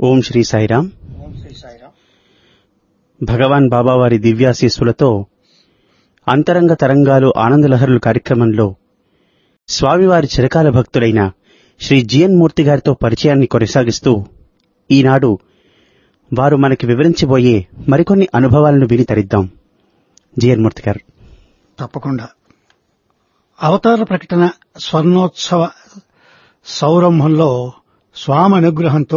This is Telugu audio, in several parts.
ఓం శ్రీ సాయిరాం. భగవాన్ బాబావారి దివ్యాశీస్సులతో అంతరంగ తరంగాలు ఆనందలహరులు కార్యక్రమంలో స్వామివారి చిరకాల భక్తులైన శ్రీ జిఎన్ మూర్తి గారితో పరిచయాన్ని కొనసాగిస్తూ ఈనాడు వారు మనకి వివరించబోయే మరికొన్ని అనుభవాలను విని తరిద్దాం. జిఎన్ మూర్తి గారు. తప్పకుండా. అవతార ప్రకటన స్వర్ణోత్సవ సౌరంభంలో స్వామి అనుగ్రహంతో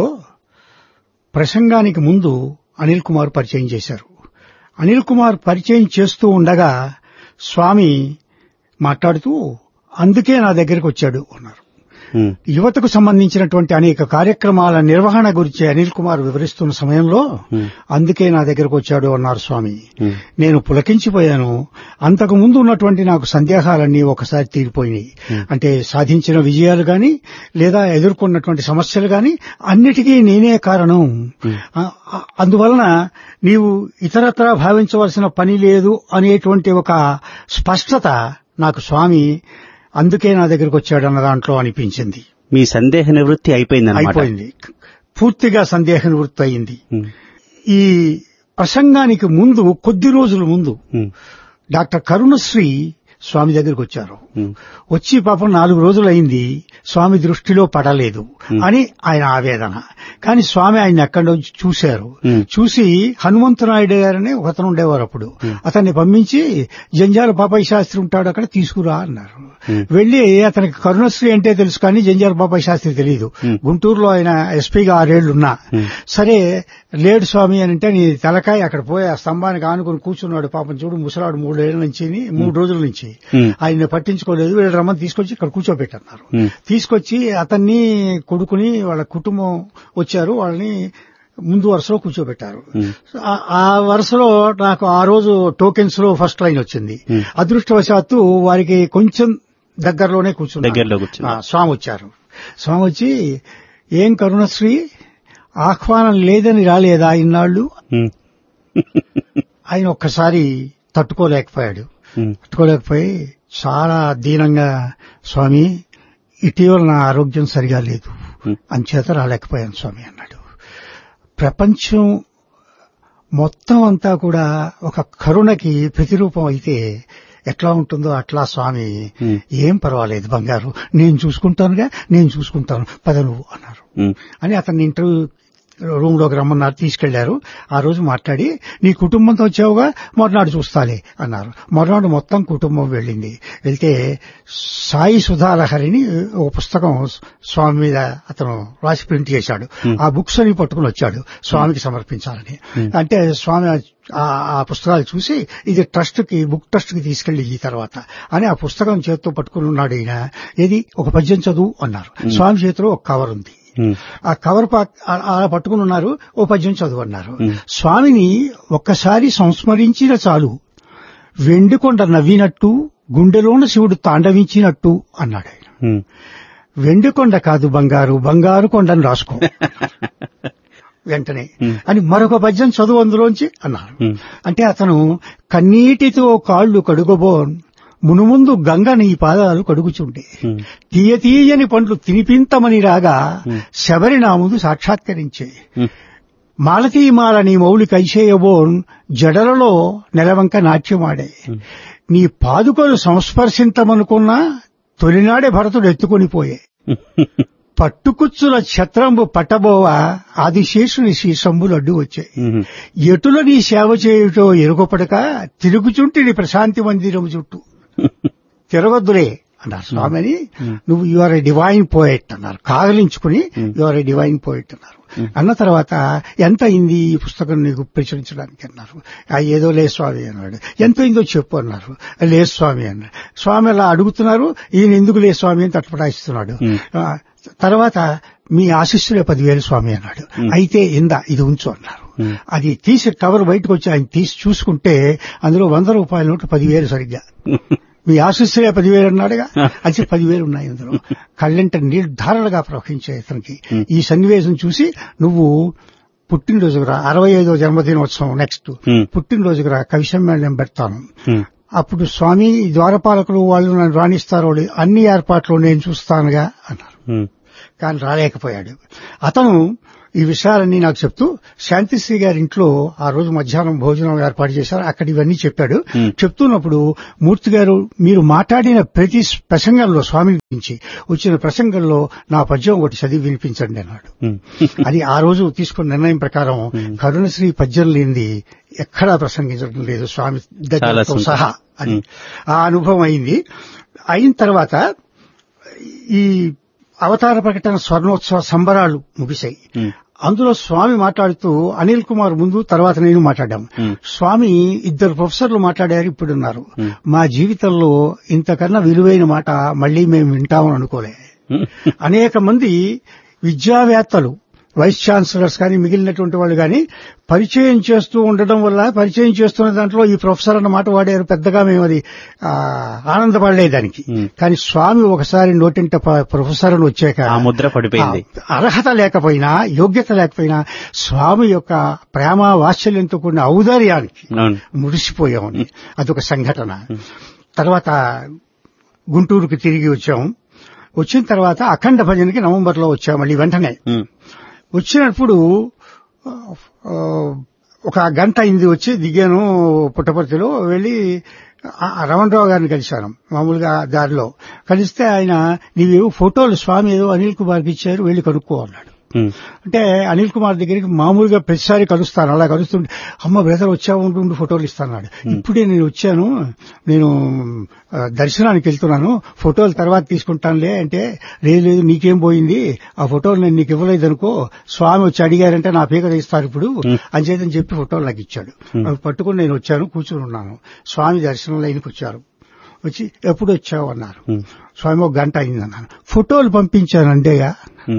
ప్రసంగానికి ముందు అనిల్ కుమార్ పరిచయం చేశారు. అనిల్ కుమార్ పరిచయం చేస్తూ ఉండగా స్వామి మాట్లాడుతూ అందుకే నా దగ్గరికి వచ్చాడు అన్నారు. యువతకు సంబంధించినటువంటి అనేక కార్యక్రమాల నిర్వహణ గురించి అనిల్ కుమార్ వివరిస్తున్న సమయంలో అందుకే నా దగ్గరకు వచ్చాడు అన్నారు స్వామి. నేను పులకించిపోయాను. అంతకు ముందు ఉన్నటువంటి నాకు సందేహాలన్నీ ఒకసారి తీరిపోయినాయి. అంటే సాధించిన విజయాలు గాని లేదా ఎదుర్కొన్నటువంటి సమస్యలు గాని అన్నిటికీ నేనే కారణం. అందువలన నీవు ఇతరత్రా భావించవలసిన పని లేదు అనేటువంటి ఒక స్పష్టత నాకు స్వామి అందుకే నా దగ్గరకు వచ్చాడన్న దాంట్లో అనిపించింది. మీ సందేహ నివృత్తి అయిపోయింది. పూర్తిగా సందేహ నివృత్తి అయింది. ఈ ప్రసంగానికి ముందు కొద్ది రోజుల ముందు డాక్టర్ కరుణశ్రీ స్వామి దగ్గరికి వచ్చారు. వచ్చి పాపం 4 రోజులు అయింది, స్వామి దృష్టిలో పడలేదు అని ఆయన ఆవేదన. కానీ స్వామి ఆయన ఎక్కడి నుంచి చూశారు. చూసి హనుమంతనాయుడు గారని ఒకతను ఉండేవారు. అప్పుడు అతన్ని పంపించి జంజాల పాపయ్య శాస్త్రి ఉంటాడు అక్కడ తీసుకురా అన్నారు. వెళ్లి అతనికి కరుణశ్రీ అంటే తెలుసు కానీ జంజాల పాపయ్య శాస్త్రి తెలియదు. గుంటూరులో ఆయన ఎస్పీగా 6 ఏళ్లున్నా. సరే లేడు స్వామి అని అంటే నీ తలకాయ అక్కడ పోయి ఆ స్తంభానికి ఆనుకుని కూర్చున్నాడు. పాపం చూడు ముసలాడు 3 ఏళ్ల నుంచి 3 రోజుల నుంచి ఆయన పట్టించుకోలేదు. వీళ్ళు రమ్మని తీసుకొచ్చి ఇక్కడ కూర్చోబెట్టన్నారు. తీసుకొచ్చి అతన్ని కొడుకుని వాళ్ళ కుటుంబం వచ్చారు. వాళ్ళని ముందు వరుసలో కూర్చోబెట్టారు. ఆ వరుసలో నాకు ఆ రోజు టోకెన్స్ లో ఫస్ట్ లైన్ వచ్చింది. అదృష్టవశాత్తు వారికి కొంచెం దగ్గరలోనే కూర్చున్నారు. స్వామి వచ్చారు. స్వామి వచ్చి ఏం కరుణశ్రీ ఆహ్వానం లేదని రాలేదా ఇన్నాళ్లు? ఆయన ఒక్కసారి తట్టుకోలేకపోయి చాలా దీనంగా స్వామి ఇటీవల నా ఆరోగ్యం సరిగా లేదు అంచేత రాలేకపోయాను స్వామి అన్నాడు. ప్రపంచం మొత్తం అంతా కూడా ఒక కరుణకి ప్రతిరూపం అయితే ఎట్లా ఉంటుందో అట్లా స్వామి ఏం పర్వాలేదు బంగారు నేను చూసుకుంటాను పద నువ్వు అన్నారు. అని అతన్ని ఇంటర్వ్యూ రూమ్ లోకి రమ్మన్నారు. తీసుకెళ్లారు. ఆ రోజు మాట్లాడి నీ కుటుంబంతో వచ్చావుగా మర్నాడు చూస్తాలే అన్నారు. మర్నాడు మొత్తం కుటుంబం వెళ్ళింది. వెళ్తే సాయి సుధాలహరిని ఒక పుస్తకం స్వామి మీద అతను రాసి ప్రింట్ చేశాడు. ఆ బుక్స్ అని పట్టుకుని వచ్చాడు స్వామికి సమర్పించాలని. అంటే స్వామి ఆ పుస్తకాలు చూసి ఇది బుక్ ట్రస్ట్ కి తీసుకెళ్లి ఈ తర్వాత అని ఆ పుస్తకం చేతితో పట్టుకుని ఉన్నాడు. ఈయన ఏది ఒక పద్యం చదువు అన్నారు. స్వామి చేతిలో ఒక కవర్ ఉంది. ఆ కవర్ అలా పట్టుకుని ఉన్నారు. ఓ పద్యం చదువు అన్నారు. స్వామిని ఒక్కసారి సంస్మరించిన చాలు వెండికొండ నవ్వినట్టు గుండెలోన శివుడు తాండవించినట్టు అన్నాడు ఆయన. వెండికొండ కాదు బంగారు కొండని రాసుకో వెంటనే అని మరొక పద్యం చదువు అందులోంచి అన్నారు. అంటే అతను కన్నీటితో కాళ్లు కడుగబోన్ మునుముందు గంగ నీ పాదాలు కడుగుచుండే తీయని పండ్లు తినిపింతమని రాగా శబరి నా ముందు సాక్షాత్కరించే మాలతీమాల నీ మౌలి కైసేయబోన్ జడలలో నెలవంక నాట్యమాడే నీ పాదుకలు సంస్పర్శింతమనుకున్నా తొలినాడే భరతుడు ఎత్తుకొని పోయే పట్టుకుచ్చుల ఛత్రంబు పట్టబోవ ఆదిశేషుని శ్రీశంబులు అడ్డు వచ్చాయి ఎటుల నీ సేవ చేయుటో ఎరుగపడక తిరుగుచుంటిని ప్రశాంతి మందిరం చుట్టూ తిరగొద్దులే అన్నారు స్వామిని. నువ్వు you are A divine poet అన్నారు. కాగలించుకుని you are A divine poet అన్నారు. అన్న తర్వాత ఎంత అయింది ఈ పుస్తకం నీకు ప్రచురించడానికి అన్నారు. ఏదో లే స్వామి అన్నాడు. ఎంత అయిందో చెప్పు అన్నారు. లే స్వామి అన్నాడు. స్వామి అలా అడుగుతున్నారు. ఈయన ఎందుకు లే స్వామి అని తటపటాయిస్తున్నాడు. తర్వాత మీ ఆశీస్సులే 10,000 స్వామి అన్నాడు. అయితే ఇది ఉంచు అన్నారు. అది తీసి కవర్ బయటకు వచ్చి ఆయన తీసి చూసుకుంటే అందులో 100 రూపాయల నోటు 10,000 సరిగ్గా. మీ ఆశీస్సులే 10,000 అన్నాడుగా. అది 10,000 ఉన్నాయి అందులో. కళ్ళంట నీళ్లు ధారలుగా ప్రవహించే ఇతనికి ఈ సన్నివేశం చూసి నువ్వు పుట్టినరోజుకు రా, 65వ జన్మదినోత్సవం నెక్స్ట్ పుట్టినరోజుకు రా, కవి సమ్మేళనం పెడతాను. అప్పుడు స్వామి ద్వారపాలకులు వాళ్ళు నన్ను రాణిస్తారో అన్ని ఏర్పాట్లు నేను చూస్తానుగా అన్నారు. కానీ రాలేకపోయాడు. అతను ఈ విషయాలన్నీ నాకు చెప్తూ శాంతిశ్రీ గారి ఇంట్లో ఆ రోజు మధ్యాహ్నం భోజనం ఏర్పాటు చేశారు. అక్కడ ఇవన్నీ చెప్పాడు. చెప్తున్నప్పుడు మూర్తి గారు, మీరు మాట్లాడిన ప్రతి ప్రసంగంలో స్వామి గురించి వచ్చిన ప్రసంగంలో నా పద్యం ఒకటి చదివి వినిపించండి అన్నాడు. అది ఆ రోజు తీసుకున్న నిర్ణయం ప్రకారం కరుణశ్రీ పద్యం లేనిది ఎక్కడా ప్రసంగించడం లేదు స్వామి దగ్గరతో సహా అని ఆ అనుభవం అయింది. అయిన తర్వాత ఈ అవతార ప్రకటన స్వర్ణోత్సవ సంబరాలు ముగిశాయి. అందులో స్వామి మాట్లాడుతూ అనిల్ కుమార్ ముందు, తర్వాత నేను మాట్లాడాము. స్వామి ఇద్దరు ప్రొఫెసర్లు మాట్లాడారు, ఇప్పుడున్నారు. మా జీవితంలో ఇంతకన్నా విలువైన మాట మళ్లీ మేము వింటామని అనుకోలే. అనేక మంది విద్యావేత్తలు, వైస్ ఛాన్సలర్స్ కానీ మిగిలినటువంటి వాళ్ళు కానీ పరిచయం చేస్తూ ఉండడం వల్ల, పరిచయం చేస్తున్న దాంట్లో ఈ ప్రొఫెసర్ అన్న మాట వాడారు. పెద్దగా మేము అది ఆనందపడలేదు దానికి. కానీ స్వామి ఒకసారి నోటింట ప్రొఫెసర్ అని వచ్చాక ఆ ముద్ర పడిపోయింది. అర్హత లేకపోయినా, యోగ్యత లేకపోయినా స్వామి యొక్క ప్రేమ వాత్సల్యంతో కూడిన ఔదార్యానికి మురిసిపోయామని అదొక సంఘటన. తర్వాత గుంటూరుకు తిరిగి వచ్చాము. వచ్చిన తర్వాత అఖండ భజనకి నవంబర్లో వచ్చాము. మళ్ళీ వెంటనే వచ్చినప్పుడు ఒక గంట అయింది. వచ్చి దిగాను పుట్టపర్తిలో. వెళ్లి రమణరావు గారిని కలిశాను మామూలుగా దారిలో. కలిస్తే ఆయన, నీవేవో ఫోటోలు స్వామి ఏదో అనిల్ కుమార్కి ఇచ్చారు, వెళ్లి కనుక్కో అన్నాడు. అంటే అనిల్ కుమార్ దగ్గరికి మామూలుగా ప్రతిసారి కలుస్తాను. అలా కలుస్తుంటే, అమ్మ బ్రదర్ వచ్చావు, ఉండి ఫోటోలు ఇస్తాన్నాడు. ఇప్పుడే నేను వచ్చాను, నేను దర్శనానికి వెళ్తున్నాను, ఫోటోలు తర్వాత తీసుకుంటానులే అంటే, లేదు నీకేం పోయింది, ఆ ఫోటోలు నేను నీకు ఇవ్వలేదనుకో, స్వామి వచ్చి అడిగారంటే నా పీక తీస్తారు ఇప్పుడు అని చెప్పి ఫోటోలు నాకు ఇచ్చాడు. అవి పట్టుకుని నేను వచ్చాను, కూర్చుని ఉన్నాను. స్వామి దర్శనం లైన్కి వచ్చారు. వచ్చి ఎప్పుడు వచ్చావు అన్నారు. స్వామి ఒక గంట అయిందన్నాను. ఫోటోలు పంపించానండేగా.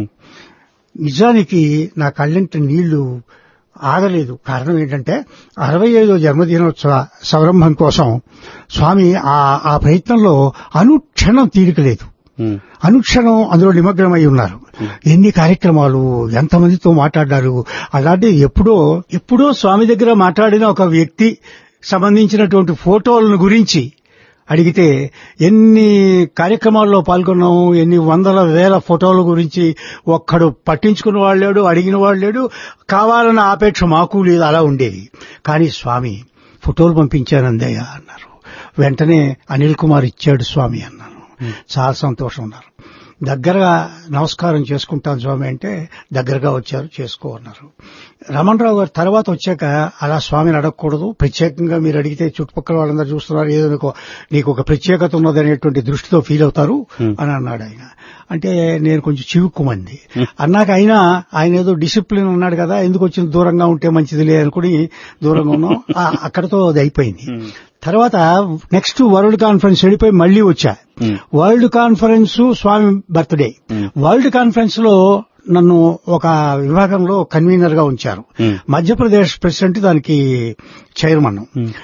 నిజానికి నా కళ్ళంట నీళ్లు ఆగలేదు. కారణం ఏంటంటే 65వ జన్మదినోత్సవ సంరంభం కోసం స్వామి ఆ ప్రయత్నంలో అనుక్షణం తీరికలేదు. అనుక్షణం అందులో నిమగ్నమై ఉన్నారు. ఎన్ని కార్యక్రమాలు, ఎంతమందితో మాట్లాడారు. అలాంటి ఎప్పుడో స్వామి దగ్గర మాట్లాడిన ఒక వ్యక్తి సంబంధించినటువంటి ఫోటోలను గురించి అడిగితే ఎన్ని కార్యక్రమాల్లో పాల్గొన్నాము, ఎన్ని వందల వేల ఫోటోల గురించి ఒక్కడు పట్టించుకున్న వాళ్ళు లేడు, అడిగిన వాళ్ళు లేడు. కావాలన్న ఆపేక్ష మాకు లేదు. అలా ఉండేది. కానీ స్వామి ఫోటోలు పంపించానందయ్య అన్నారు. వెంటనే అనిల్ కుమార్ ఇచ్చాడు స్వామి అన్నాను. చాలా సంతోషం ఉన్నారు. దగ్గరగా నమస్కారం చేసుకుంటాను స్వామి అంటే, దగ్గరగా వచ్చారు, చేసుకో అన్నారు. రమణరావు గారు తర్వాత వచ్చాక, అలా స్వామిని అడగకూడదు, ప్రత్యేకంగా మీరు అడిగితే చుట్టుపక్కల వాళ్ళందరూ చూస్తున్నారు, ఏదో నీకు ఒక ప్రత్యేకత ఉన్నదనేటువంటి దృష్టితో ఫీల్ అవుతారు అని అన్నాడు ఆయన. అంటే నేను కొంచెం చివుక్కుమంది. అన్నాక ఆయన ఏదో డిసిప్లిన్ ఉన్నాడు కదా, ఎందుకు వచ్చిన దూరంగా ఉంటే మంచిదిలే అనుకుని దూరంగా ఉన్నాం. అక్కడతో అది అయిపోయింది. తర్వాత నెక్స్ట్ వరల్డ్ కాన్ఫరెన్స్ వెళ్ళిపోయి మళ్లీ వచ్చా. వరల్డ్ కాన్ఫరెన్స్ స్వామి బర్త్డే. వరల్డ్ కాన్ఫరెన్స్ లో నన్ను ఒక విభాగంలో కన్వీనర్ గా ఉంచారు. మధ్యప్రదేశ్ ప్రెసిడెంట్ దానికి చైర్మన్.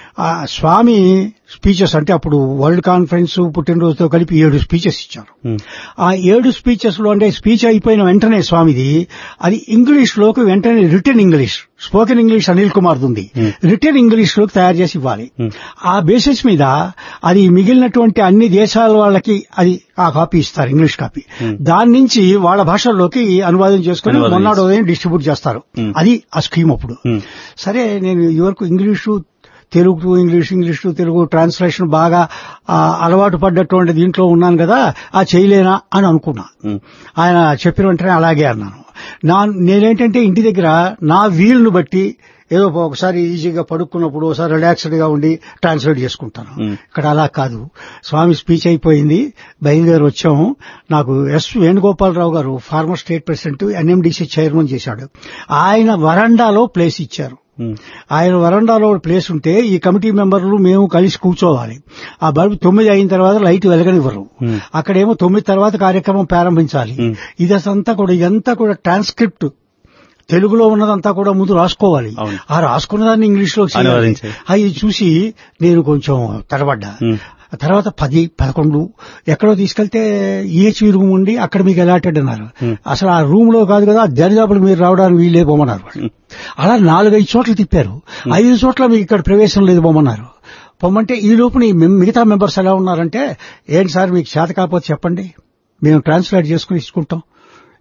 స్వామి స్పీచెస్ అంటే అప్పుడు వరల్డ్ కాన్ఫరెన్స్ పుట్టినరోజుతో కలిపి 7 స్పీచెస్ ఇచ్చారు. ఆ 7 స్పీచెస్ లో అంటే స్పీచ్ అయిపోయిన వెంటనే స్వామిది అది ఇంగ్లీష్ లోకి వెంటనే return English, spoken English Anil Kumar ఉంది, రిటర్న్ ఇంగ్లీష్ లోకి తయారు చేసి ఇవ్వాలి. ఆ బేసిస్ మీద అది మిగిలినటువంటి అన్ని దేశాల వాళ్ళకి అది ఆ కాపీ ఇస్తారు, ఇంగ్లీష్ కాపీ. దాని నుంచి వాళ్ళ భాషల్లోకి అనువాదం చేసుకుని మొన్నటి ఉదయం డిస్ట్రిబ్యూట్ చేస్తారు. అది ఆ స్కీమ్ అప్పుడు. సరే, నేను ఇవరకు English Telugu to English, English to Telugu translation బాగా అలవాటు పడ్డటువంటి దీంట్లో ఉన్నాను కదా, ఆ చేయలేనా అని అనుకున్నా. ఆయన చెప్పిన వెంటనే అలాగే అన్నాను. నేనేంటంటే ఇంటి దగ్గర నా వీలును బట్టి ఏదో ఒకసారి ఈజీగా పడుకున్నప్పుడు, ఒకసారి రిలాక్స్డ్ గా ఉండి ట్రాన్స్లేట్ చేసుకుంటాను. ఇక్కడ అలా కాదు. స్వామి స్పీచ్ అయిపోయింది, బయలుదేరి వచ్చాము. నాకు ఎస్ వేణుగోపాలరావు గారు farmer state president, NMDC chairman చేశాడు. ఆయన వరండాలో ప్లేస్ ఇచ్చారు. ఆయన వరండాలో ప్లేస్ ఉంటే ఈ కమిటీ మెంబర్లు మేము కలిసి కూర్చోవాలి. ఆ బల్బు 9 అయిన తర్వాత లైట్ వెలగనివ్వరు. అక్కడేమో 9 తర్వాత కార్యక్రమం ప్రారంభించాలి. ఇదంతా కూడా ట్రాన్స్క్రిప్ట్ తెలుగులో ఉన్నదంతా కూడా ముందు రాసుకోవాలి. ఆ రాసుకున్న దాన్ని ఇంగ్లీష్ లో అవి చూసి నేను కొంచెం తడబడ్డా. తర్వాత 10, 11 ఎక్కడో తీసుకెళ్తే ఈహెచ్వి రూమ్ ఉండి అక్కడ మీకు అలాటెడ్ అన్నారు. అసలు ఆ రూమ్ లో కాదు కదా, దరిదాపులు మీరు రావడానికి వీళ్ళే పోమన్నారు. అలా 4-5 చోట్ల తిప్పారు. 5 చోట్ల మీకు ఇక్కడ ప్రవేశం లేదు పోమన్నారు. పొమ్మంటే ఈ లోపు మిగతా మెంబర్స్ ఎలా ఉన్నారంటే, ఏంటి సార్ మీకు చేత కాకపోతే చెప్పండి, మేము ట్రాన్స్లేట్ చేసుకుని ఇచ్చుకుంటాం,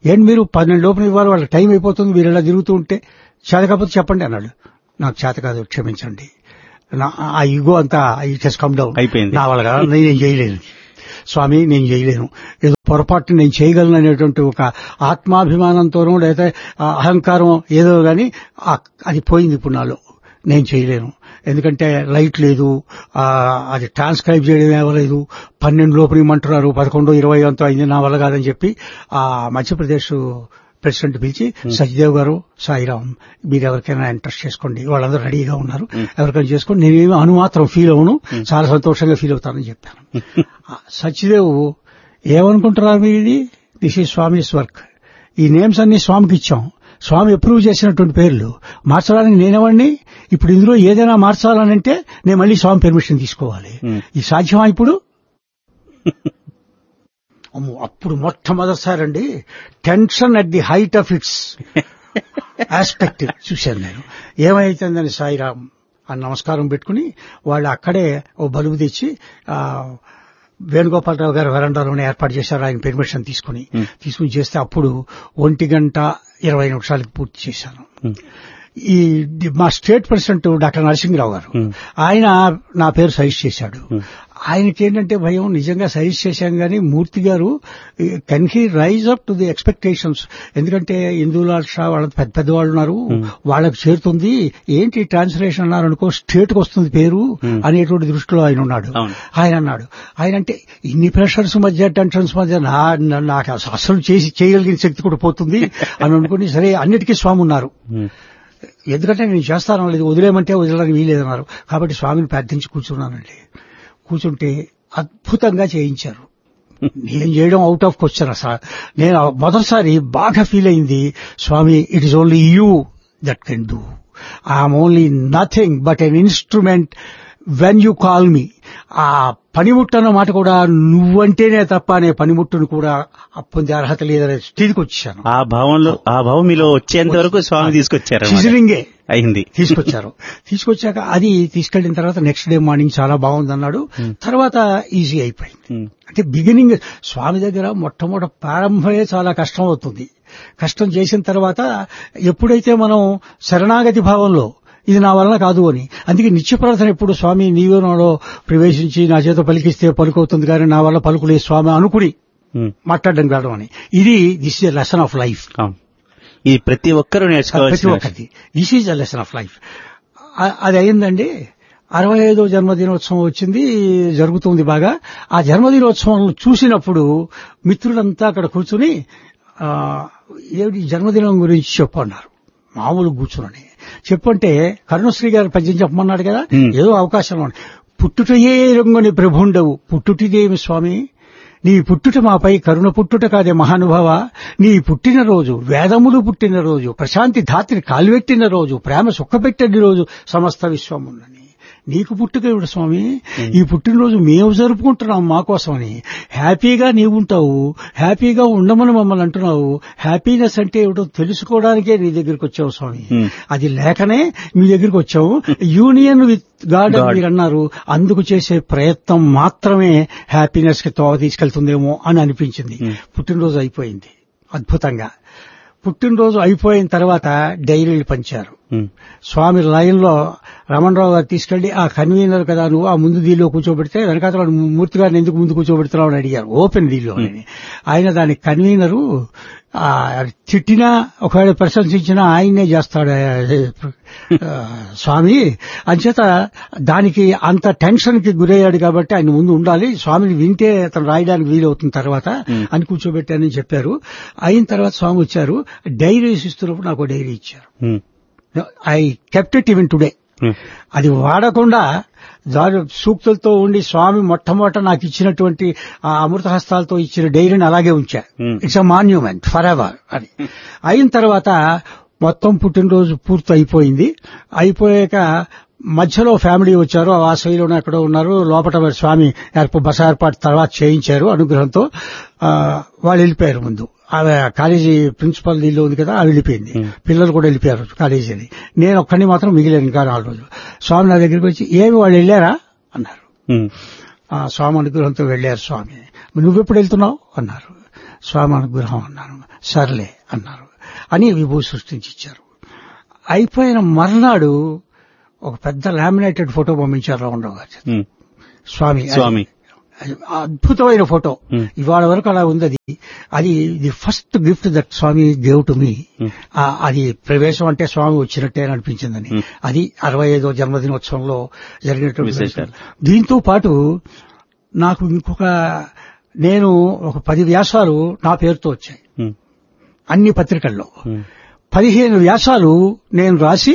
ఏంటి మీరు 12 లోపల ఇవ్వాలి, వాళ్ళకి టైం అయిపోతుంది, మీరు ఇలా తిరుగుతూ ఉంటే చేత కాకపోతే చెప్పండి అన్నాడు. నాకు చేత కాదు, క్షమించండి. ఆ ఈగో అంతా ఇట్ హెస్ కమ్ డౌన్ అయిపోయింది. నా వల్ల నేను చేయలేను స్వామి, నేను చేయలేను, ఏదో పొరపాటు నేను చేయగలను అనేటువంటి ఒక ఆత్మాభిమానంతోనూ లేదా అహంకారం ఏదో గాని అది పోయింది ఇప్పుడు నాలో. నేను చేయలేను, ఎందుకంటే లైట్ లేదు, అది ట్రాన్స్క్రైబ్ చేయడం ఏమలేదు, 12 లోపల ఇమ్మంటున్నారు, 11, 20 అంతా అయింది, నా వల్ల కాదని చెప్పి ఆ మధ్యప్రదేశ్ ప్రెసిడెంట్ పిలిచి, సచిదేవ్ గారు, సాయిరాం, మీరు ఎవరికైనా ఇంట్రెస్ట్ చేసుకోండి, వాళ్ళందరూ రెడీగా ఉన్నారు, ఎవరికైనా చేసుకోండి, నేనేమి అనుమాత్రం ఫీల్ అవును, చాలా సంతోషంగా ఫీల్ అవుతానని చెప్పాను. సచిదేవ్ ఏమనుకుంటున్నారు మీరు, ఇది దిస్ ఈజ్ స్వామిస్ వర్క్, ఈ నేమ్స్ అన్ని స్వామికి ఇచ్చాం, స్వామి అప్రూవ్ చేసినటువంటి పేర్లు, మార్చడానికి నేనేవాడిని, ఇప్పుడు ఇందులో ఏదైనా మార్చాలనంటే నేను మళ్ళీ స్వామి పర్మిషన్ తీసుకోవాలి, ఇది సాధ్యమా ఇప్పుడు? అప్పుడు మొట్టమొదటిసారండి tension at the height of it's aspect చూశాను నేను. ఏమైతుందని సాయిరాం అని నమస్కారం పెట్టుకుని వాళ్ళు అక్కడే ఓ బలుబు తెచ్చి వేణుగోపాలరావు గారు వరండాలోనే ఏర్పాటు చేశారు, ఆయన పర్మిషన్ తీసుకుని చేస్తే అప్పుడు 1:20 పూర్తి చేశాను. ఈ మా స్టేట్ ప్రెసిడెంట్ డాక్టర్ నరసింహరావు గారు, ఆయన నా పేరు సజెస్ట్ చేశాడు. ఆయనకి ఏంటంటే భయం, నిజంగా సజెస్ట్ చేశాం కానీ మూర్తి గారు can he rise up to the expectations, ఎందుకంటే ఇందులాల్ షా వాళ్ళ పెద్దవాళ్ళు ఉన్నారు, వాళ్ళకి చేరుతుంది, ఏంటి ట్రాన్స్లేషన్ అన్నారు అనుకో స్టేట్కి వస్తుంది పేరు అనేటువంటి దృష్టిలో ఆయన ఉన్నాడు. ఆయన అన్నాడు, ఆయన అంటే ఇన్ని ప్రెషర్స్ మధ్య టెన్షన్స్ మధ్య నాకు అసలు చేయగలిగిన శక్తి కూడా పోతుంది అని అనుకుని, సరే అన్నిటికీ స్వామి ఉన్నారు, ఎందుకంటే నేను చేస్తాను లేదు, వదిలేమంటే వదలడానికి వీలేదన్నారు, కాబట్టి స్వామిని ప్రార్థించి కూర్చున్నానండి. కూర్చుంటే అద్భుతంగా చేయించారు. నేను చేయడం అవుట్ ఆఫ్ క్వశ్చన్. అసలు నేను మొదటిసారి బాగా ఫీల్ అయింది, స్వామి it is only you that can do, I'm only nothing but an instrument when you call me. ఆ పనిముట్టు అన్న మాట కూడా నువ్వంటేనే తప్ప అనే పనిముట్టును కూడా పొందే అర్హత లేదనే స్థితికి వచ్చాను. ఆ భావం మీలో వచ్చేంత వరకు స్వామి తీసుకొచ్చారు, సిజరింగే అయింది, తీసుకొచ్చాక అది తీసుకెళ్లిన తర్వాత నెక్స్ట్ డే మార్నింగ్ చాలా బాగుందన్నాడు. తర్వాత ఈజీ అయిపోయింది. అంటే బిగినింగ్ స్వామి దగ్గర మొట్టమొదటి ప్రారంభమే చాలా కష్టం అవుతుంది. కష్టం చేసిన తర్వాత ఎప్పుడైతే మనం శరణాగతి భావంలో ఇది నా వలన కాదు అని, అందుకే నిత్య ప్రార్థన ఎప్పుడు స్వామి నీవే నాలో ప్రవేశించి నా చేత పలికిస్తే పలుకవుతుంది కానీ నా వల్ల పలుకులేదు స్వామి అనుకుని మాట్లాడడం కాదు అని. This is a lesson of life. ఇది ప్రతి ఒక్కరూ నేర్చుకోవాలి, ప్రతి ఒక్కరిది. This is a lesson of life. అది అయిందండి. 65వ జన్మదినోత్సవం వచ్చింది, జరుగుతుంది బాగా. ఆ జన్మదినోత్సవం చూసినప్పుడు మిత్రులంతా అక్కడ కూర్చుని జన్మదినం గురించి చెప్పన్నారు. మామూలు కూర్చుని చెప్పంటే కరుణశ్రీ గారు పద్యం చెప్పమన్నాడు కదా, ఏదో అవకాశం. పుట్టుటయే రంగుని ప్రభుండవు పుట్టుటిదేమి స్వామి, నీ పుట్టుట మాపై కరుణ పుట్టుట కాదే మహానుభావ, నీ పుట్టినరోజు వేదములు పుట్టినరోజు, ప్రశాంతి ధాత్రి కాల్వెట్టిన రోజు, ప్రేమ సుఖపెట్టని రోజు, సమస్త విశ్వమున్నని నీకు పుట్టుకేవిడు స్వామి, ఈ పుట్టినరోజు మేము జరుపుకుంటున్నాం మా కోసమని. హ్యాపీగా నీవుంటావు, హ్యాపీగా ఉండమని మమ్మల్ని అంటున్నావు, హ్యాపీనెస్ అంటే ఏమిటో తెలుసుకోవడానికే నీ దగ్గరికి వచ్చావు స్వామి, అది లేకనే మీ దగ్గరికి వచ్చావు. యూనియన్ విత్ గాడ్ అని మీరు అన్నారు, అందుకు చేసే ప్రయత్నం మాత్రమే హ్యాపీనెస్ కి తోవ తీసుకెళ్తుందేమో అని అనిపించింది. పుట్టినరోజు అయిపోయింది అద్భుతంగా. పుట్టినరోజు అయిపోయిన తర్వాత డైరీలు పంచారు. స్వామి లైన్ లో రమణరావు గారు తీసుకెళ్లి, ఆ కన్వీనర్ కదా నువ్వు, ఆ ముందు దీనిలో కూర్చోబెడితే వెనకాల మూర్తి గారిని ఎందుకు ముందు కూర్చోబెడుతున్నావు అని అడిగారు, ఓపెన్ దీనిలో. ఆయన దాని కన్వీనరు తిట్టినా ఒకవేళ ప్రశంసించినా ఆయన్నే చేస్తాడు స్వామి, అంచేత దానికి అంత టెన్షన్ కి గురయ్యాడు కాబట్టి ఆయన ముందు ఉండాలి, స్వామిని వింటే అతను రాయడానికి వీలవుతుంది తర్వాత అని కూర్చోబెట్టానని చెప్పారు. అయిన తర్వాత స్వామి వచ్చారు, డైరీస్ ఇస్తున్నప్పుడు నాకు డైరీ ఇచ్చారు. I kept it even today. అది వాడకుండా దాని సూక్తులతో ఉండి స్వామి మొట్టమొదట నాకు ఇచ్చినటువంటి ఆ అమృత హస్తాలతో ఇచ్చిన డైరీని అలాగే ఉంచా. It's a monument for ever అని. అయిన తర్వాత మొత్తం పుట్టినరోజు పూర్తి అయిపోయింది. అయిపోయాక మధ్యలో ఫ్యామిలీ వచ్చారు, ఆ వాసవిలోనే ఎక్కడో ఉన్నారు, లోపల స్వామి బస ఏర్పాటు తర్వాత చేయించారు అనుగ్రహంతో. వాళ్ళు వెళ్ళిపోయారు. ముందు ఆమె కాలేజీ ప్రిన్సిపల్ దీనిలో ఉంది కదా, ఆమె వెళ్ళిపోయింది, పిల్లలు కూడా వెళ్ళిపోయారు కాలేజీని. నేను ఒక్కడిని మాత్రం మిగిలాను ఇంకా 4 రోజులు. స్వామి నా దగ్గరికి వచ్చి, ఏమి వాళ్ళు వెళ్ళారా అన్నారు. స్వామి అనుగ్రహంతో వెళ్ళారు స్వామి. నువ్వెప్పుడు వెళ్తున్నావు అన్నారు. స్వామి అనుగ్రహం అన్నాను. సర్లే అన్నారు అని విభూతి సృష్టించి ఇచ్చారు. అయిపోయిన మర్నాడు ఒక పెద్ద లామినేటెడ్ ఫోటో పంపించారు రామరావు గారు. స్వామి అద్భుతమైన ఫోటో, ఇవాళ వరకు అలా ఉంది. అది the first gift that Swamy gave to me. అది ప్రవేశం అంటే స్వామి వచ్చినట్టే అనిపించిందని. అది 65వ జన్మదినోత్సవంలో జరిగినటువంటి. దీంతో పాటు నాకు నేను ఒక 10 వ్యాసాలు నా పేరుతో వచ్చాయి అన్ని పత్రికల్లో. 15 వ్యాసాలు నేను రాసి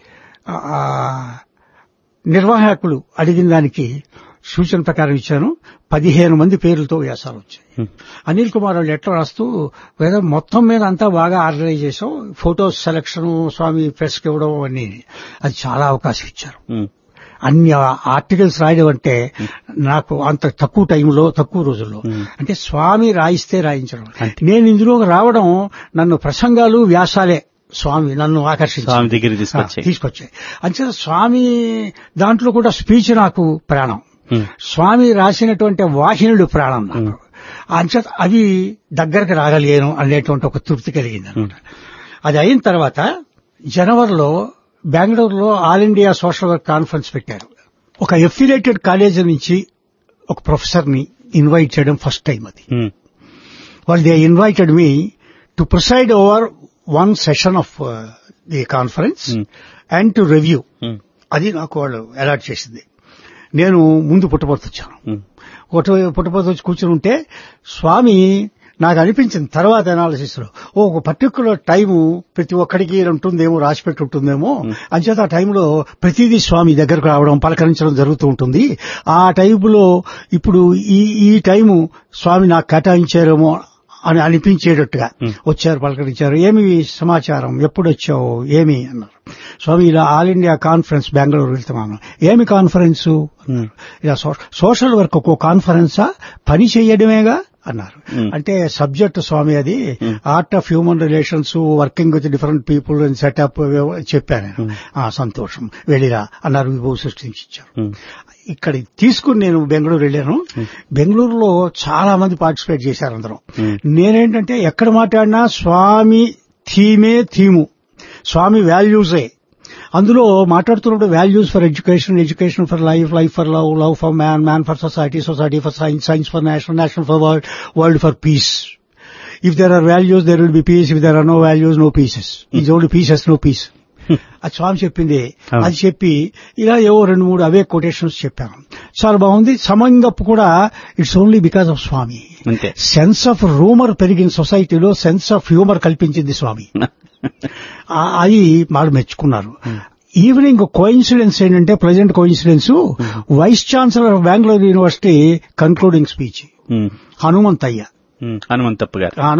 నిర్వాహకులు అడిగిన దానికి సూచన ప్రకారం ఇచ్చాను. 15 మంది పేర్లతో వ్యాసాలు వచ్చాయి. అనిల్ కుమార్ వాళ్ళు ఎట్లా రాస్తూ మొత్తం మీద అంతా బాగా ఆర్గనైజ్ చేసాం, ఫోటోస్ సెలక్షన్ స్వామి ప్రెస్కి ఇవ్వడం అన్ని, అది చాలా అవకాశం ఇచ్చారు. అన్ని ఆర్టికల్స్ రాయడం అంటే నాకు అంత తక్కువ టైంలో తక్కువ రోజుల్లో, అంటే స్వామి రాయిస్తే రాయించడం. నేను ఇందులో రావడం నన్ను ప్రసంగాలు వ్యాసాలే స్వామి నన్ను ఆకర్షించి తీసుకొచ్చాయి. అంచేత స్వామి దాంట్లో కూడా స్పీచ్ నాకు ప్రాణం, స్వామి రాసినటువంటి వాహినుడు ప్రాణం నాకు. అంచేత అవి దగ్గరకు రాగలిగాను అనేటువంటి ఒక తృప్తి కలిగింది అనమాట. అది అయిన తర్వాత జనవరిలో బెంగళూరులో all India social work conference పెట్టారు. ఒక ఎఫిలియేటెడ్ కాలేజీ నుంచి ఒక ప్రొఫెసర్ ని ఇన్వైట్ చేయడం ఫస్ట్ టైం అది. వాళ్ళు they invited me to preside over one session of the conference and to review. అది నాకు వాళ్ళు అలాట్ చేసింది. నేను ముందు పుట్టపర్తి వచ్చాను. పుట్టపర్తి వచ్చి కూర్చుని ఉంటే స్వామి నాకు అనిపించింది తర్వాత అనాలిసిస్ లో ఒక పర్టికులర్ టైము ప్రతి ఒక్కడికి ఉంటుందేమో, రాసిపెట్టి ఉంటుందేమో, అంచేత ఆ టైంలో ప్రతిదీ స్వామి దగ్గరకు రావడం పలకరించడం జరుగుతూ ఉంటుంది. ఆ టైంలో ఇప్పుడు ఈ టైము స్వామి నాకు కేటాయించారేమో అని అనిపించేటట్టుగా వచ్చారు, పలకరించారు. ఏమి సమాచారం, ఎప్పుడు వచ్చావు, ఏమి అన్నారు. స్వామి ఇలా ఆల్ ఇండియా కాన్ఫరెన్స్ బెంగళూరు వెళ్తున్నాను. ఏమి కాన్ఫరెన్సు అన్నారు. ఇలా సోషల్ వర్క్ ఒక కాన్ఫరెన్సా, పని చెయ్యడమేగా అన్నారు. అంటే సబ్జెక్ట్ స్వామి అది art of human relations, working with different people and setup చెప్పాను. సంతోషం, వెళ్ళిరా అన్నారు. విభూతి సృష్టించి ఇచ్చారు. ఇక్కడ తీసుకుని నేను బెంగళూరు వెళ్ళాను. బెంగళూరులో చాలా మంది పార్టిసిపేట్ చేశారు అందరూ. నేనేంటంటే ఎక్కడ మాట్లాడినా స్వామి థీము, స్వామి వాల్యూసే. అందులో మాట్లాడుతున్నప్పుడు values for education, education for life, life for love, love for man, man for society, society for science, science for nation, nation for world, world for piece. If there are values, there will be peace. If there are no values, no pieces. It's only pieces, no peace. అది స్వామి చెప్పింది. అది చెప్పి ఇలా ఏవో 2-3 అవే కొటేషన్స్ చెప్పాను. చాలా బాగుంది. సమంగప్ కూడా it's only because of Swamy. Sense of rumour పెరిగిన సొసైటీలో సెన్స్ ఆఫ్ హ్యూమర్ కల్పించింది స్వామి. అది వాళ్ళు మెచ్చుకున్నారు. ఈవినింగ్ కోయిన్సిడెన్స్ ఏంటంటే, present coincidence, vice chancellor of Bengaluru university concluding speech Hanumanthappa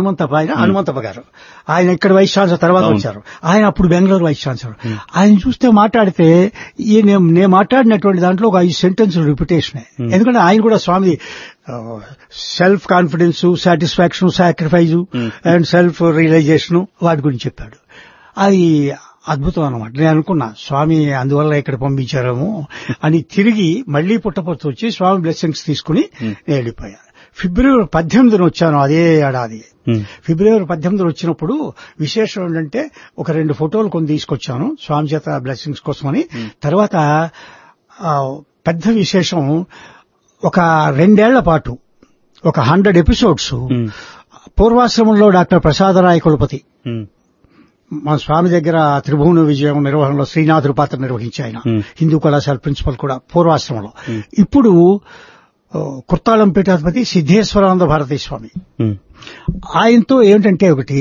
గారు. ఆయన ఇక్కడ వైస్ ఛాన్సలర్ తర్వాత వచ్చారు. ఆయన అప్పుడు బెంగళూరు వైస్ ఛాన్సలర్. ఆయన చూస్తే మాట్లాడితే నేను మాట్లాడినటువంటి దాంట్లో ఒక 5 సెంటెన్సులు రిపిటేషనే. ఎందుకంటే ఆయన కూడా స్వామి self confidence, satisfaction, sacrifice and self realisation వాటి గురించి చెప్పాడు. అది అద్భుతం అన్నమాట. నేను అనుకున్నా స్వామి అందువల్ల ఇక్కడ పంపించారేమో అని. తిరిగి మళ్లీ పుట్టపర్తి వచ్చి స్వామి బ్లెస్సింగ్స్ తీసుకుని నేను వెళ్ళిపోయాను. ఫిబ్రవరి 18 వచ్చాను అదే ఏడాది. ఫిబ్రవరి 18 వచ్చినప్పుడు విశేషం ఏంటంటే ఒక 2 ఫోటోలు కొన్ని తీసుకొచ్చాను స్వామి చేత బ్లెస్సింగ్స్ కోసమని. తర్వాత పెద్ద విశేషం, ఒక 2 ఏళ్ల పాటు ఒక 100 ఎపిసోడ్స్ పూర్వాశ్రమంలో డాక్టర్ ప్రసాదరాయ కులపతి మన స్వామి దగ్గర త్రిభువన విజయం నిర్వహణలో శ్రీనాథుడి పాత్ర నిర్వహించి ఆయన హిందూ కళాశాల ప్రిన్సిపల్ కూడా పూర్వాశ్రమంలో. ఇప్పుడు కుర్తాళం పీఠాధిపతి సిద్ధేశ్వరానంద భారతీ స్వామి. ఆయనతో ఏమిటంటే, ఒకటి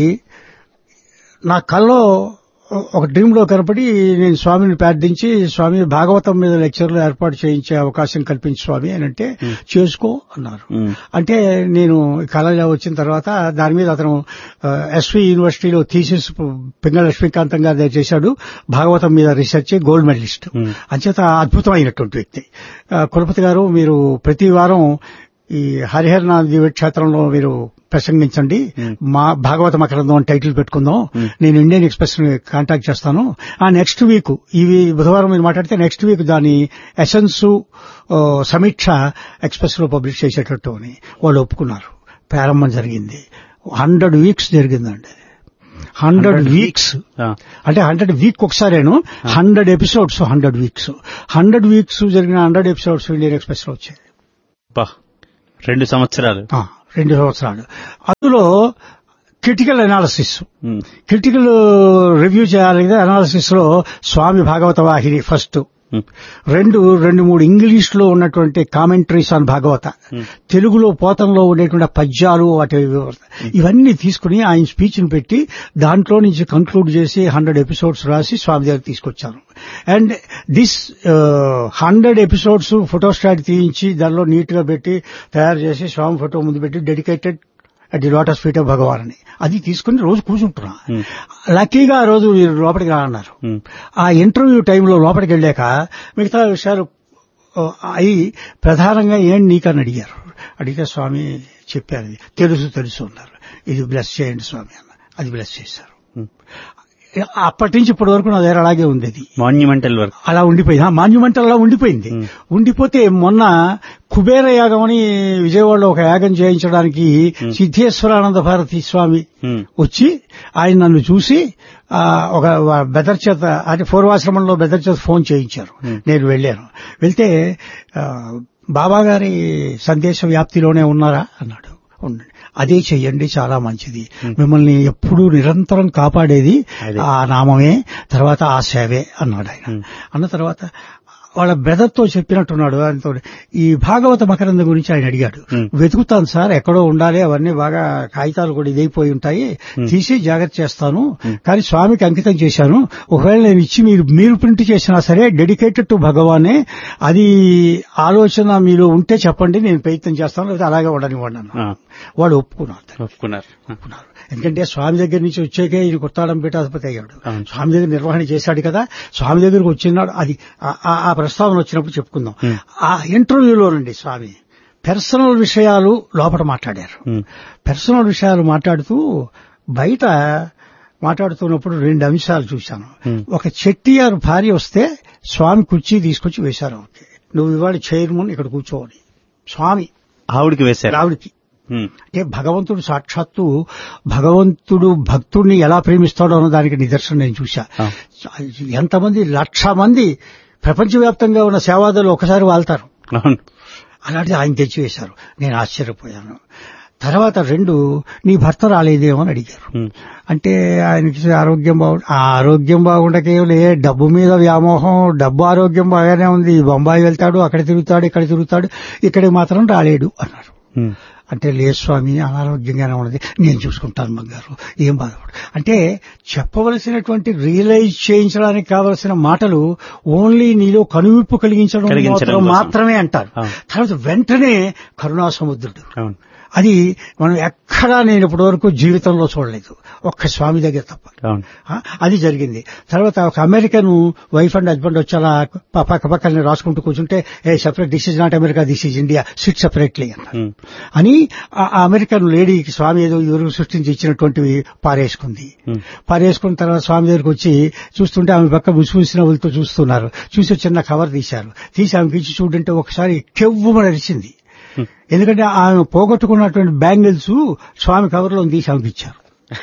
నా కల్లో ఒక డ్రీమ్ లో కనపడి నేను స్వామిని ప్రార్థించి, స్వామి భాగవతం మీద లెక్చర్లు ఏర్పాటు చేయించే అవకాశం కల్పించి స్వామి అని అంటే, చేసుకో అన్నారు. అంటే నేను కళలో వచ్చిన తర్వాత దాని మీద అతను ఎస్వి యూనివర్సిటీలో థీసిస్ పింగళ లక్ష్మీకాంతం గారు చేశాడు. భాగవతం మీద రీసెర్చ్, గోల్డ్ మెడలిస్ట్. అంచేత అద్భుతమైనటువంటి వ్యక్తి. కులపతి గారు, మీరు ప్రతి వారం ఈ హరిహరనాథ దివ్యక్షేత్రంలో మీరు ప్రసంగించండి, మా భాగవత మకరందం అని టైటిల్ పెట్టుకుందాం, నేను ఇండియన్ ఎక్స్ప్రెస్ ని కాంటాక్ట్ చేస్తాను. నెక్స్ట్ వీక్, ఇవి బుధవారం మీరు మాట్లాడితే నెక్స్ట్ వీక్ దాని ఎసెన్స్ సమీక్ష ఎక్స్ప్రెస్ లో పబ్లిష్ చేసేటట్టు అని వాళ్ళు ఒప్పుకున్నారు. ప్రారంభం జరిగింది. 100 వీక్స్ జరిగిందండి. 100 వీక్స్ అంటే 100 వీక్ ఒకసారేను, 100 ఎపిసోడ్స్ 100 వీక్స్. 100 వీక్స్ జరిగిన 100 ఎపిసోడ్స్ ఇండియన్ ఎక్స్ప్రెస్ లో వచ్చాయి. 2 సంవత్సరాలు. 2 సంవత్సరాలు. అందులో క్రిటికల్ అనాలిసిస్, క్రిటికల్ రివ్యూ చేయాలి కదా. అనాలిసిస్ లో స్వామి భాగవత వాహిని ఫస్ట్, 2-3 ఇంగ్లీష్ లో ఉన్నటువంటి కామెంటరీస్ ఆన్ భాగవత, తెలుగులో పోతంలో ఉండేటువంటి పద్యాలు, వాటి ఇవన్నీ తీసుకుని ఆయన స్పీచ్ ని పెట్టి దాంట్లో నుంచి కంక్లూడ్ చేసి 100 ఎపిసోడ్స్ రాసి స్వామి దగ్గర తీసుకొచ్చాను. అండ్ దిస్ 100 ఎపిసోడ్స్ ఫోటోస్టాట్ తీయించి దానిలో నీట్ గా పెట్టి తయారు చేసి స్వామి ఫోటో ముందు పెట్టి dedicated at the lotus feet of భగవాన్ అని అది తీసుకుని రోజు కూర్చుంటున్నా. లక్కీగా ఆ రోజు లోపలికి రా అన్నారు. ఆ ఇంటర్వ్యూ టైంలో లోపలికి వెళ్ళాక మిగతా విషయాలు అయి ప్రధానంగా ఏం నీకని అడిగారు. అడిగితే స్వామి చెప్పారు, తెలుసు అన్నారు. ఇది బ్లెస్ చేయండి స్వామి అన్న. అది బ్లెస్ చేశారు. అప్పటి నుంచి ఇప్పటి వరకు నా దగ్గర అలాగే ఉంది. అది మాన్యుమెంటల్ వర్క్ అలా ఉండిపోయింది. మాన్యుమెంటల్ అలా ఉండిపోయింది. ఉండిపోతే మొన్న కుబేర యాగం అని విజయవాడలో ఒక యాగం చేయించడానికి సిద్ధేశ్వరానంద భారతి స్వామి వచ్చి ఆయన నన్ను చూసి ఒక బెదర్ చేత అంటే పూర్వాశ్రమంలో బెదర్ చేత ఫోన్ చేయించారు. నేను వెళ్ళాను. వెళ్తే బాబా గారి సందేశ వ్యాప్తిలోనే ఉన్నారా అన్నాడు. ఉండండి, అదే చెయ్యండి, చాలా మంచిది. మిమ్మల్ని ఎప్పుడూ నిరంతరం కాపాడేది ఆ నామమే, తర్వాత ఆ సేవే అన్నాడు ఆయన. అన్న తర్వాత వాళ్ళ బ్రదర్తో చెప్పినట్టున్నాడు. ఆయనతో ఈ భాగవత మకరంద గురించి ఆయన అడిగాడు. వెతుకుతాను సార్, ఎక్కడో ఉండాలి, అవన్నీ బాగా కాగితాలు కూడా ఇదైపోయి ఉంటాయి, తీసి జాగ్రత్త చేస్తాను, కానీ స్వామికి అంకితం చేశాను. ఒకవేళ నేను ఇచ్చి మీరు ప్రింట్ చేసినా సరే డెడికేటెడ్ టు భగవానే, అది ఆలోచన మీలో ఉంటే చెప్పండి, నేను ప్రయత్నం చేస్తాను, లేదా అలాగే ఉండనివ్వండి అన్నా. వాడు ఒప్పుకున్నారు. ఎందుకంటే స్వామి దగ్గర నుంచి వచ్చాకే ఇది కొత్తాడం పీఠాధిపతి అయ్యాడు. స్వామి దగ్గర నిర్వహణ చేశాడు కదా. స్వామి దగ్గరకు వచ్చినాడు. అది ఆ ప్రస్తావన వచ్చినప్పుడు చెప్పుకుందాం. ఆ ఇంటర్వ్యూలోనండి స్వామి పర్సనల్ విషయాలు లోపల మాట్లాడారు. పర్సనల్ విషయాలు మాట్లాడుతూ బయట మాట్లాడుతున్నప్పుడు 2 అంశాలు చూశాను. ఒక చెట్టియారు భార్య వస్తే స్వామి కుర్చీ తీసుకొచ్చి వేశారు. ఓకే, నువ్వు ఇవాళ చైర్మన్, ఇక్కడ కూర్చోవాలి. స్వామి ఆవిడికి వేశారు. ఆవిడికి అంటే భగవంతుడు సాక్షాత్తు భగవంతుడు భక్తుడిని ఎలా ప్రేమిస్తాడో అన్న దానికి నిదర్శనం నేను చూశా. ఎంతమంది 1,00,000 మంది ప్రపంచవ్యాప్తంగా ఉన్న సేవాదాలు ఒకసారి వాళ్తారు. అలాంటిది ఆయన తెచ్చివేశారు. నేను ఆశ్చర్యపోయాను. తర్వాత 2, నీ భర్త రాలేదేమో అని అడిగారు. అంటే ఆయనకి ఆరోగ్యం బాగుండకే డబ్బు మీద వ్యామోహం, డబ్బు ఆరోగ్యం బాగానే ఉంది, బొంబాయి వెళ్తాడు, అక్కడ తిరుగుతాడు, ఇక్కడ తిరుగుతాడు, ఇక్కడికి మాత్రం రాలేడు అన్నారు. అంటే లేదు స్వామి, అనారోగ్యంగానే ఉన్నది, నేను చూసుకుంటాను బంగారు, ఏం బాధపడు. అంటే చెప్పవలసినటువంటి రియలైజ్ చేయించడానికి కావలసిన మాటలు ఓన్లీ నీలో కనువిప్పు కలిగించడం మాత్రమే అంటారు. తర్వాత వెంటనే కరుణా సముద్రుడు. అది మనం ఎక్కడా నేను ఇప్పటి వరకు జీవితంలో చూడలేదు, ఒక్క స్వామి దగ్గర తప్ప. అది జరిగింది. తర్వాత ఒక అమెరికన్ వైఫ్ అండ్ హస్బెండ్ వచ్చేలా పక్కపక్కనే రాసుకుంటూ కూర్చుంటే, a separate, this is not America, this is India, SIT separately అన్నారు. అని ఆ అమెరికన్ లేడీకి స్వామి ఏదో ఎవరు సృష్టించి ఇచ్చినటువంటివి పారేసుకున్న తర్వాత స్వామి దగ్గరికి వచ్చి చూస్తుంటే ఆమె పక్క ముసిముసి నవ్వులతో చూస్తున్నారు. చూసి చిన్న కవర్ తీసి ఆమెకి ఇచ్చి చూడంటే ఒకసారి కెవ్వుమని అరిచింది. ఎందుకంటే ఆమె పోగొట్టుకున్నటువంటి బ్యాంగిల్స్ స్వామి కవర్లో తీసి ఆమెకి ఇచ్చారు.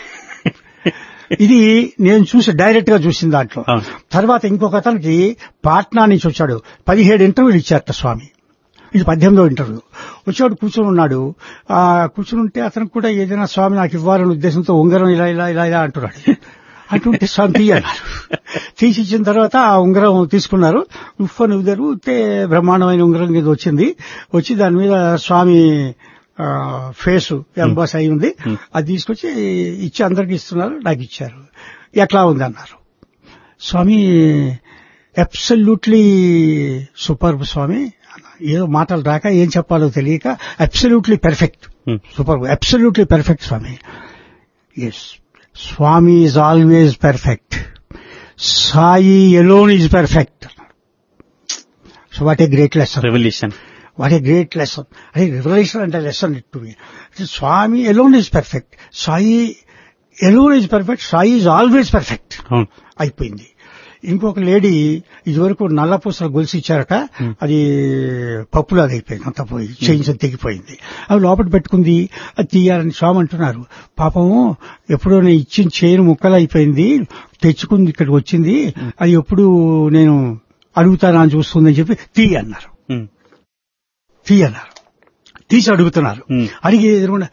ఇది నేను డైరెక్ట్ గా చూసిన దాంట్లో. తర్వాత ఇంకొక అతనికి పాట్నా నుంచి వచ్చాడు, 17 ఇంటర్వ్యూలు ఇచ్చారట స్వామి. ఇది 18వ ఇంటర్వ్యూ. వచ్చాడు, కూర్చొని ఉన్నాడు. కూర్చుని ఉంటే అతనికి కూడా ఏదైనా స్వామి నాకు ఇవ్వాలనే ఉద్దేశంతో ఉంగరం ఇలా అంటున్నాడు. అటువంటి స్వామి తీయన్నారు. తీసి ఇచ్చిన తర్వాత ఆ ఉంగరం తీసుకున్నారు. ఉఫ్ఫని ఉదరు బ్రహ్మాండమైన ఉంగరం మీద వచ్చి దాని మీద స్వామి ఫేసు ఎంబాస్ అయి ఉంది. అది తీసుకొచ్చి ఇచ్చి అందరికి ఇస్తున్నారు. నాకు ఇచ్చారు. ఎట్లా ఉంది అన్నారు. స్వామి అబ్సల్యూట్లీ సూపర్ స్వామి. ఏదో మాటలు రాక ఏం చెప్పాలో తెలియక absolutely perfect, super, absolutely perfect Swamy. Yes, Swamy is always perfect, Sai alone is perfect. So what a great lesson, revolution, what a great lesson. అదే రెవల్యూషన్ అంటే lesson to me. Swamy alone is perfect, Sai alone is perfect, Sai is always perfect అయిపోయింది. ఇంకొక లేడీ ఇదివరకు నల్లపూసల గొలుసు ఇచ్చారట, అది పప్పులాగా అయిపోయింది, అంతా పోయి చైన్స్ తెగిపోయింది. అవి లోపల పెట్టుకుంది, అది తీయాలని స్వామి అంటున్నారు. పాపము ఎప్పుడో నేను ఇచ్చిన చైన్ ముక్కలు అయిపోయింది, తెచ్చుకుంది ఇక్కడికి వచ్చింది, అది ఎప్పుడు నేను అడుగుతానా అని చూస్తుందని చెప్పి తీయన్నారు. తీసి అడుగుతున్నారు. అడిగి ఎదురుకుండా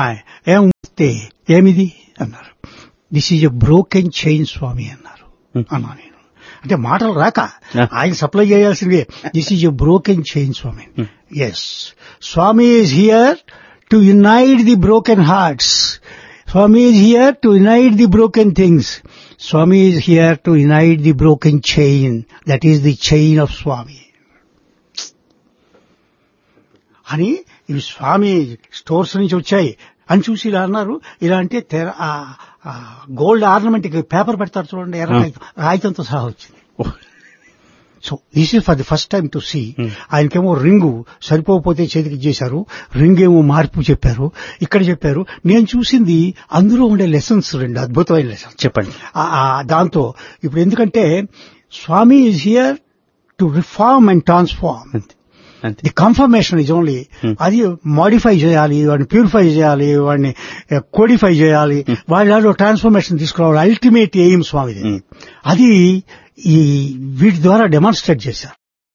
ఏమిది అన్నారు. This is a broken chain స్వామి అన్నారు. అన్నా నేను, అంటే మాటలు రాక ఆయన సప్లై చేయాల్సిందే. This is a broken chain Swamy. Yes, Swamy is here to unite the broken hearts. Swami is here to unite the broken things. Swami is here to unite the broken chain. That is the chain of Swami. అని ఇవి స్వామి స్టోర్స్ నుంచి వచ్చాయి అని చూసి ఇలా అన్నారు. ఇలా అంటే గోల్డ్ ఆర్నమెంట్ పేపర్ పెడతారు చూడండి, ఎర్ర రాయితంతో సహా వచ్చింది. So this is for the first time to see. ఆయనకేమో రింగు సరిపోకపోతే చేతికి ఇచ్చేశారు, రింగ్ ఏమో మార్పు చెప్పారు, ఇక్కడ చెప్పారు. నేను చూసింది అందులో ఉండే లెసన్స్, 2 అద్భుతమైన లెసన్స్ చెప్పండి. దాంతో ఇప్పుడు ఎందుకంటే స్వామి is here to reform and transform. The confirmation is only, అది మాడిఫై చేయాలి, వాడిని ప్యూరిఫై చేయాలి, వాడిని కోడిఫై చేయాలి, వాళ్ళలో ట్రాన్స్ఫర్మేషన్ తీసుకురావాలి. అల్టిమేట్ ఎయిమ్ స్వామిది. అది ఈ వీటి ద్వారా డెమాన్స్ట్రేట్ చేశారు.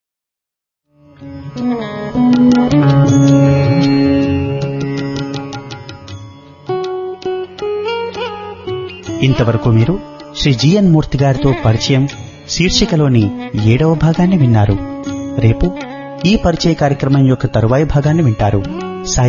ఇంతవరకు మీరు శ్రీ జిఎన్ మూర్తి గారితో పరిచయం శీర్షికలోని 7వ భాగాన్ని విన్నారు. రేపు ఈ పరిచయ కార్యక్రమం యొక్క తరువాయి భాగాన్ని వింటారు.